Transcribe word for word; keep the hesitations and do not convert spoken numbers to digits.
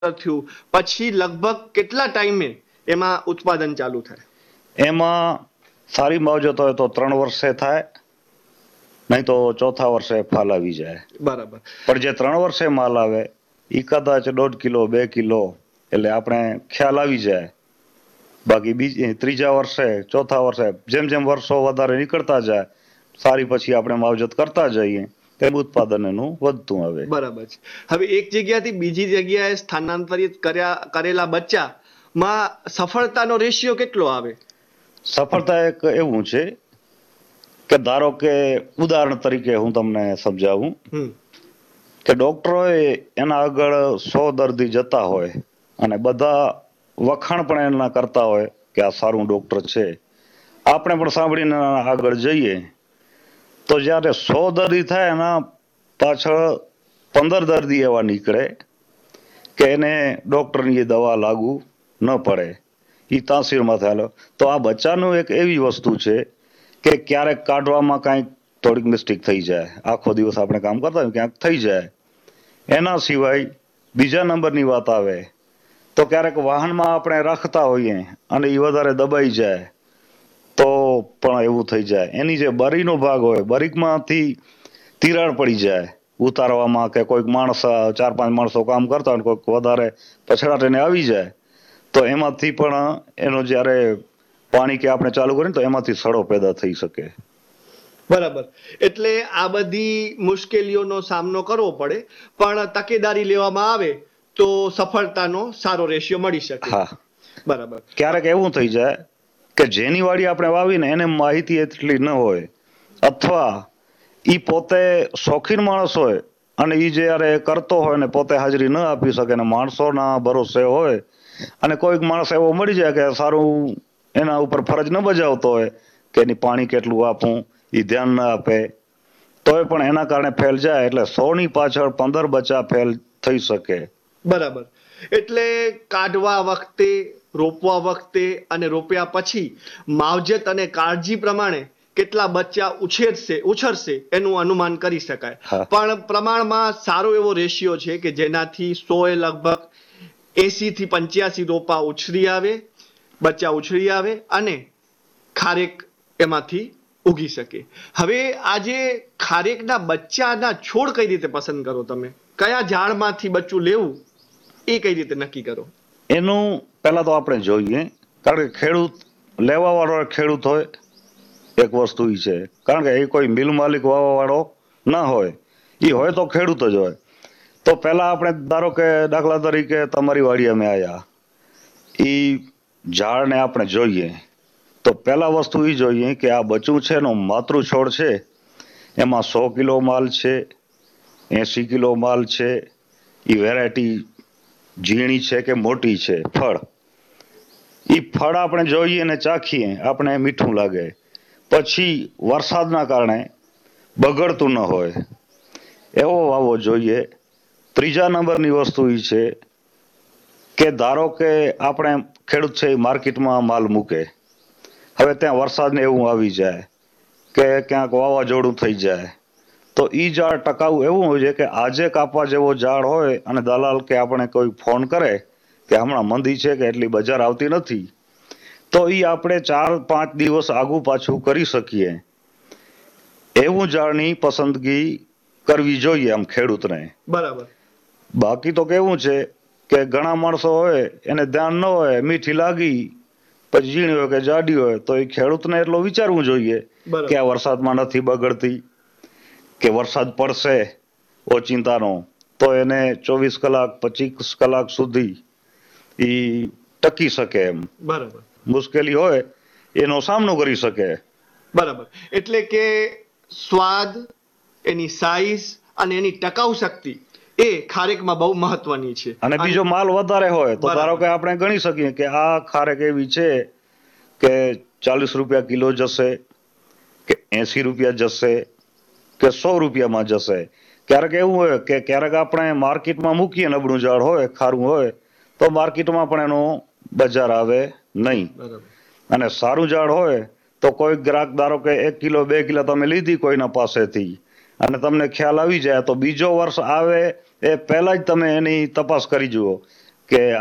થયું પછી લગભગ કેટલા ટાઈમે એમાં ઉત્પાદન ચાલુ થાય? એમાં સારી માવજત હોય તો ત્રણ વર્ષે થાય, નહીં તો ચોથા વર્ષે ફાલ આવી જાય. બરાબર. પણ જે ત્રણ વર્ષે માલ આવે એ કદાચ દોઢ કિલો બે કિલો એટલે આપણે ખ્યાલ આવી જાય. બાકી બીજી ત્રીજા વર્ષે ચોથા વર્ષે જેમ જેમ વર્ષો વધારે નીકળતા જાય સારી પછી આપણે માવજત કરતા જઈએ તેમ ઉત્પાદન એનું વધતું આવે. બરાબર છે. હવે એક જગ્યાથી બીજી જગ્યાએ સ્થાનાંતરિત કર્યા કરેલા બચ્ચામાં સફળતાનો રેશિયો કેટલો આવે? સફળતા એક એવું છે કે ધારો કે ઉદાહરણ તરીકે હું તમને સમજાવું કે ડોક્ટરોએ એના આગળ સો દર્દી જતા હોય અને બધા વખાણ પણ એના કરતા હોય કે આ સારું ડોક્ટર છે, આપણે પણ સાંભળીને આગળ જઈએ તો જ્યારે સો દર્દી થાય એના પાછળ પંદર દર્દી એવા નીકળે કે એને ડોક્ટરની દવા લાગુ ન પડે, એ તાસીરમાં થયેલો. તો આ બચ્ચાનું એક એવી વસ્તુ છે કે ક્યારેક કાઢવામાં કાંઈક થોડીક મિસ્ટેક થઈ જાય, આખો દિવસ આપણે કામ કરતા હોય ક્યાંક થઈ જાય. એના સિવાય બીજા નંબરની વાત આવે તો ક્યારેક વાહનમાં આપણે રાખતા હોઈએ અને એ વધારે દબાઈ જાય તો પણ એવું થઈ જાય. એની જે બરીનો ભાગ હોય બરીકમાંથી તિરાડ પડી જાય ઉતારવામાં, કે કોઈક માણસ ચાર પાંચ માણસો કામ કરતા હોય કોઈક વધારે પછડાટ એને આવી જાય તો એમાંથી પણ એનો જ્યારે પાણી કે આપણે ચાલુ કરીએ તો એમાંથી સડો પેદા થઈ શકે. બરાબર. એટલે આ બધી મુશ્કેલીઓનો સામનો કરવો પડે પણ તકેદારી લેવામાં આવે તો સફળતાનો સારો રેશિયો મળી શકે. હા, બરાબર. ક્યારેક એવું થઈ જાય કે જેની વાડી આપણે વાવીને એને માહિતી એટલી ન હોય અથવા ઈ પોતે શોખીન માણસ હોય અને ઈ જ્યારે કરતો હોય ને પોતે હાજરી ન આપી શકે ને માણસોના ભરોસે હોય અને કોઈક માણસ એવો મળી જાય કે સારું એના ઉપર ફરજ ન બજાવતો હોય કે એની પાણી કેટલું આપવું એ ધ્યાન ન આપે તોય પણ એના કારણે ફેલ જાય એટલે સોની પાછળ પંદર બચ્ચા ફેલ થઈ શકે. બરાબર. એટલે કાઢવા વખતે, રોપવા વખતે અને રોપ્યા પછી માવજત અને કાળજી પ્રમાણે કેટલા બચ્ચા ઉછેરશે ઉછરશે એનું અનુમાન કરી શકાય. પણ પ્રમાણમાં સારો એવો રેશિયો છે કે જેનાથી સો એ લગભગ એસી થી પંચ્યાસી રોપા ઉછરી આવે, બચ્ચા ઉછળી આવે અને ખારેક એમાંથી ઉગી શકે. હવે આજે ખારેકના બચ્ચાના છોડ કઈ રીતે પસંદ કરો તમે? કયા ઝાડમાંથી બચ્ચું લેવું એ કઈ રીતે નક્કી કરો? એનું પહેલા તો આપણે જોઈએ, કારણ કે ખેડૂત લેવા વાળો ખેડૂત હોય એક વસ્તુ એ છે, કારણ કે એ કોઈ મિલ માલિક વાવવા વાળો ના હોય, એ હોય તો ખેડૂત જ હોય. તો પહેલા આપણે ધારો કે દાખલા તરીકે તમારી વાડી અમે આવ્યા, એ ઝાડને આપણે જોઈએ તો પહેલા વસ્તુ એ જોઈએ કે આ બચ્ચું છે એનો માતૃ છોડ છે એમાં સો કિલો માલ છે, એસી કિલો માલ છે, એ વેરાયટી ઝીણી છે કે મોટી છે, ફળ એ ફળ આપણે જોઈએ ને ચાખીએ આપણે મીઠું લાગે, પછી વરસાદના કારણે બગડતું ન હોય એવો વાવવો જોઈએ. ત્રીજા નંબરની વસ્તુ એ છે કે ધારો કે આપણે ખેડૂત છે એ માર્કેટમાં માલ મૂકે, હવે ત્યાં વરસાદને એવું આવી જાય કે ક્યાંક વાવાઝોડું થઈ જાય તો ઈ ઝાડ ટકાઉ એવું હોય છે કે આજે કાપવા જેવો ઝાડ હોય અને દલાલ કે આપણે કોઈ ફોન કરે કે હમણાં મંદી છે કે એટલી બજાર આવતી નથી તો ઈ આપણે ચાર પાંચ દિવસ આગુ પાછું કરી શકીએ એવું ઝાડની પસંદગી કરવી જોઈએ આમ ખેડૂતને. બરાબર. બાકી તો કેવું છે કે ઘણા માણસો હોય એને ધ્યાન ન હોય, મીઠી લાગી પછી ઝીણી હોય કે જાડી હોય તો એ ખેડૂતને એટલો વિચારવું જોઈએ કે આ વરસાદમાં નથી બગડતી કે વરસાદ પડશે ઓચિંતાનો તો એને ચોવીસ કલાક પચીસ કલાક સુધી એ ટકી શકે એમ. બરાબર. મુશ્કેલી હોય એનો સામનો કરી શકે. બરાબર. એટલે કે સ્વાદ, એની સાઈઝ અને એની ટકાઉ શક્તિ એ ખારેકમાં બહુ મહત્વની છે. અને બીજો માલ વધારે હોય તો ધારો કે આપણે ગણી શકીએ કે આ ખારેક એવી છે કે ચાલીસ રૂપિયા કિલો જશે કે એસી રૂપિયા જશે કે સો રૂપિયામાં જશે. ક્યારેક એવું હોય કે ક્યારેક આપણે માર્કેટમાં મૂકીએ નબળું ઝાડ હોય ખારું હોય તો માર્કેટમાં પણ એનો બજાર આવે નહીં. અને સારું ઝાડ હોય તો કોઈ ગ્રાહક ધારો કે એક કિલો બે કિલો તમે લીધી કોઈના પાસેથી અને તમને ખ્યાલ આવી જાય તો બીજો વર્ષ આવે એ પહેલા જ તમે એની તપાસ કરી જુઓ કે